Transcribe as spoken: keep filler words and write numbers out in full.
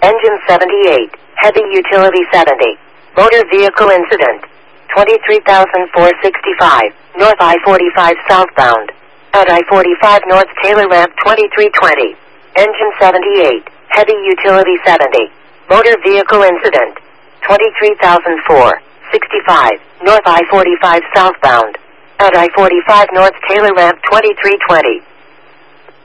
Engine seventy-eight, Heavy Utility seventy. Motor Vehicle Incident. twenty-three thousand four hundred sixty-five, North I forty-five southbound. At I forty-five North Taylor Ramp twenty-three twenty. Engine seventy-eight, Heavy Utility seventy. Motor Vehicle Incident. twenty-three thousand four hundred sixty-five, North I forty-five southbound. At I forty-five North Taylor Ramp twenty-three twenty.